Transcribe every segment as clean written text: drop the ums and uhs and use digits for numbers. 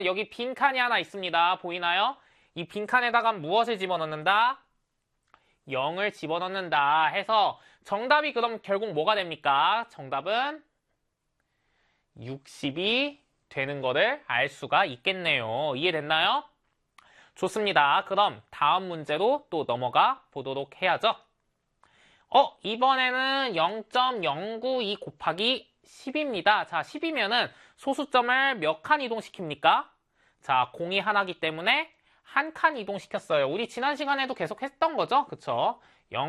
여기 빈칸이 하나 있습니다. 보이나요? 이 빈칸에다가 무엇을 집어넣는다? 0을 집어넣는다 해서 정답이 그럼 결국 뭐가 됩니까? 정답은 60이 되는 거를 알 수가 있겠네요. 이해됐나요? 좋습니다. 그럼 다음 문제로 또 넘어가 보도록 해야죠. 이번에는 0.092 곱하기 10입니다. 자, 10이면은 소수점을 몇 칸 이동시킵니까? 자, 공이 하나기 때문에 한 칸 이동시켰어요. 우리 지난 시간에도 계속 했던 거죠? 그쵸?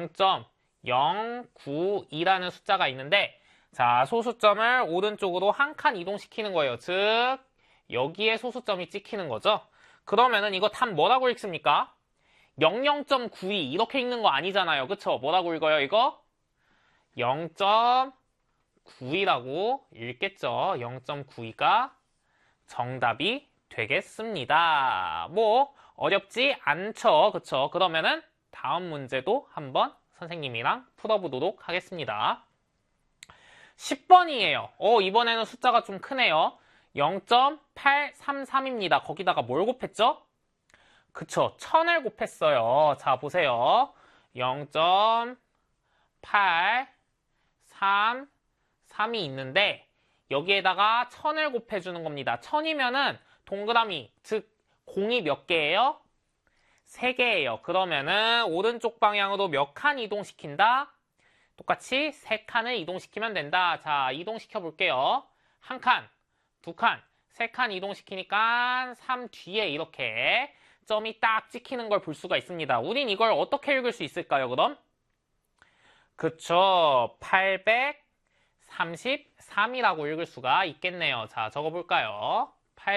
0.092라는 숫자가 있는데, 자, 소수점을 오른쪽으로 한 칸 이동시키는 거예요. 즉, 여기에 소수점이 찍히는 거죠. 그러면은 이거 답 뭐라고 읽습니까? 00.92 이렇게 읽는 거 아니잖아요. 그쵸? 뭐라고 읽어요, 이거? 0.92라고 읽겠죠. 0.92가 정답이 되겠습니다. 뭐 어렵지 않죠. 그쵸? 그러면은 다음 문제도 한번 선생님이랑 풀어보도록 하겠습니다. 10번이에요. 이번에는 숫자가 좀 크네요. 0.833입니다. 거기다가 뭘 곱했죠? 그쵸, 1000을 곱했어요. 자, 보세요. 0.833이 있는데 여기에다가 1000을 곱해주는 겁니다. 1000이면은 동그라미, 즉 공이 몇 개예요? 3개예요. 그러면은 오른쪽 방향으로 몇 칸 이동시킨다? 똑같이 3칸을 이동시키면 된다. 자, 이동시켜 볼게요. 1칸, 2칸, 3칸 이동시키니까 3 뒤에 이렇게 점이 딱 찍히는 걸 볼 수가 있습니다. 우린 이걸 어떻게 읽을 수 있을까요, 그럼? 그쵸. 833이라고 읽을 수가 있겠네요. 자, 적어볼까요?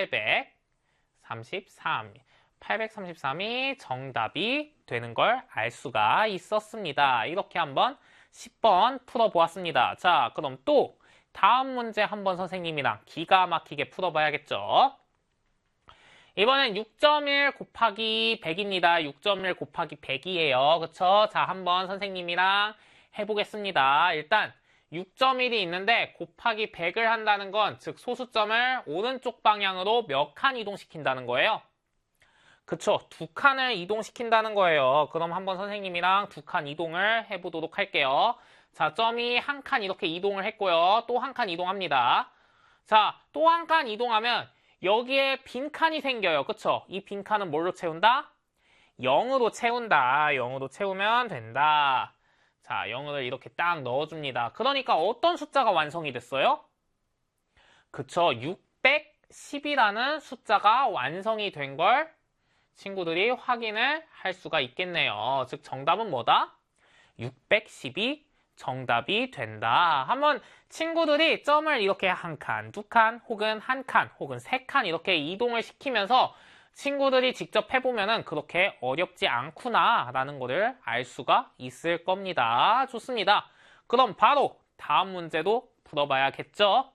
833. 833이 정답이 되는 걸 알 수가 있었습니다. 이렇게 한번 10번 풀어보았습니다. 자, 그럼 또 다음 문제 한번 선생님이랑 기가 막히게 풀어봐야겠죠? 이번엔 6.1 곱하기 100입니다. 6.1 곱하기 100이에요. 그쵸? 자, 한번 선생님이랑 해보겠습니다. 일단 6.1이 있는데 곱하기 100을 한다는 건 즉 소수점을 오른쪽 방향으로 몇 칸 이동시킨다는 거예요. 그쵸? 2칸을 이동시킨다는 거예요. 그럼 한번 선생님이랑 2칸 이동을 해보도록 할게요. 자, 점이 한 칸 이렇게 이동을 했고요. 또 한 칸 이동합니다. 자, 또 한 칸 이동하면 여기에 빈칸이 생겨요. 그쵸? 이 빈칸은 뭘로 채운다? 0으로 채운다. 0으로 채우면 된다. 자, 0을 이렇게 딱 넣어줍니다. 그러니까 어떤 숫자가 완성이 됐어요? 그쵸? 610이라는 숫자가 완성이 된 걸 친구들이 확인을 할 수가 있겠네요. 즉 정답은 뭐다? 610이 정답이 된다. 한번 친구들이 점을 이렇게 한 칸, 2칸, 혹은 한 칸, 혹은 3칸 이렇게 이동을 시키면서 친구들이 직접 해보면은 그렇게 어렵지 않구나 라는 거를 알 수가 있을 겁니다. 좋습니다. 그럼 바로 다음 문제도 풀어봐야겠죠?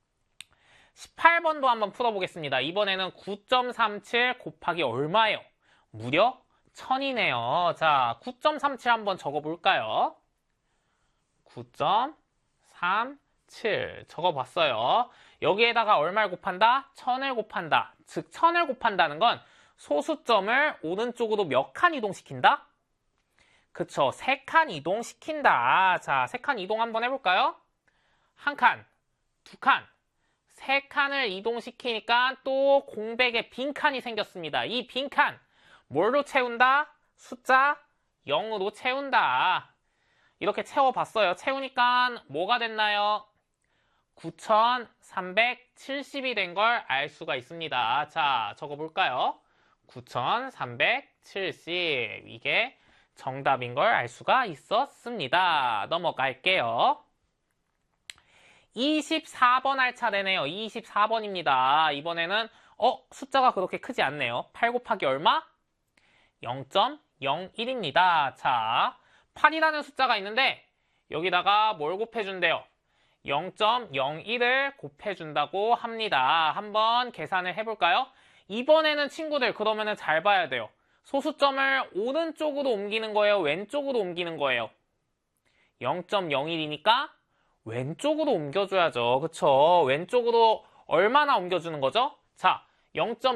18번도 한번 풀어보겠습니다. 이번에는 9.37 곱하기 얼마예요? 무려 1000이네요. 자, 9.37 한번 적어볼까요? 9.37 적어봤어요. 여기에다가 얼마를 곱한다? 1000을 곱한다. 즉 1000을 곱한다는 건 소수점을 오른쪽으로 몇 칸 이동시킨다? 그쵸, 3칸 이동시킨다. 자, 3칸 이동 한번 해볼까요? 1칸, 2칸, 3칸을 이동시키니까 또 공백에 빈칸이 생겼습니다. 이 빈칸 뭘로 채운다? 숫자 0으로 채운다. 이렇게 채워봤어요. 채우니까 뭐가 됐나요? 9370이 된 걸 알 수가 있습니다. 자, 적어볼까요? 9370. 이게 정답인 걸 알 수가 있었습니다. 넘어갈게요. 24번 할 차례네요. 24번입니다. 이번에는 숫자가 그렇게 크지 않네요. 8 곱하기 얼마? 0.01입니다. 자, 8이라는 숫자가 있는데 여기다가 뭘 곱해준대요? 0.01을 곱해준다고 합니다. 한번 계산을 해볼까요? 이번에는 친구들 그러면은 잘 봐야 돼요. 소수점을 오른쪽으로 옮기는 거예요? 왼쪽으로 옮기는 거예요? 0.01이니까 왼쪽으로 옮겨줘야죠. 그쵸? 왼쪽으로 얼마나 옮겨주는 거죠? 자, 0.